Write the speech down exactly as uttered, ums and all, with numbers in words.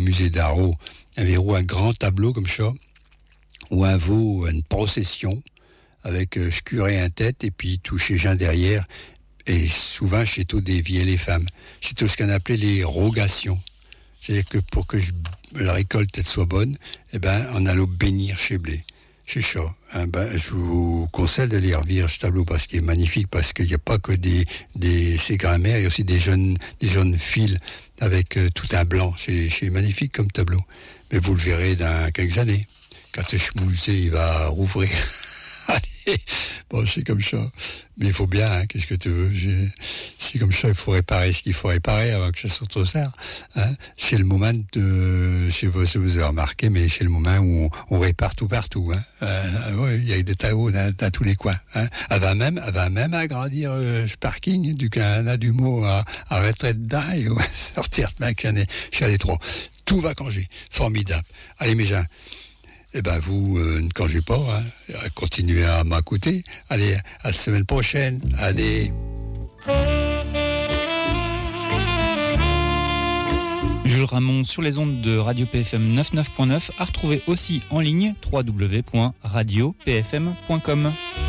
musée d'Arreau, un verrou, un grand tableau comme ça, où un veau, une procession, avec euh, curé en tête, et puis tout chez Jean derrière, et souvent chez tous des vieilles les femmes. C'est tout ce qu'on appelait les rogations. C'est-à-dire que pour que je, la récolte soit bonne, eh ben, on allait bénir chez blé. C'est ça. Hein, ben, je vous conseille de lire ce tableau parce qu'il est magnifique, parce qu'il n'y a pas que des, des ces grammaires, il y a aussi des jeunes, des jeunes fils avec euh, tout un blanc. C'est, c'est magnifique comme tableau. Mais vous le verrez dans quelques années. Quand le schmoulzé, il va rouvrir. Allez, bon, c'est comme ça. Mais il faut bien, hein, qu'est-ce que tu veux. J'ai... C'est comme ça, il faut réparer ce qu'il faut réparer avant que ça sorte au cerf. Hein. C'est le moment de... Je sais pas si vous avez remarqué, mais c'est le moment où on, on répare tout partout. Hein. Euh, ouais, il y a des taillots dans, dans tous les coins. Hein. Elle va même, elle va même agrandir euh, ce parking du Canada du mot à, à retraite dedans et ouais, sortir de ma canne. Je suis allé trop. Tout va congé. Formidable. Allez, mes gens. Eh ben vous, euh, ne congez pas, hein. Continuez à m'écouter. Allez, à la semaine prochaine. Allez. Jules Ramon sur les ondes de Radio P F M quatre-vingt-neuf point neuf, à retrouver aussi en ligne w w w point radio p f m point com.